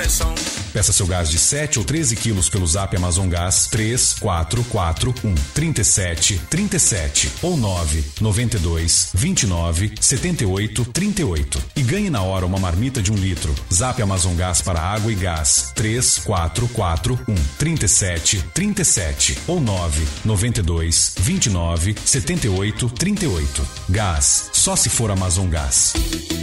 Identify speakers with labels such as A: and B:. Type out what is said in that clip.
A: Peça seu gás de 7 ou 13 quilos pelo Zap Amazon Gás 3441 3737 ou 992 29 78 38 e ganhe na hora uma marmita de 1 litro. Zap Amazon Gás para água e gás 3441 3737 ou 992 29 78 38. Gás, só se for Amazon Gás.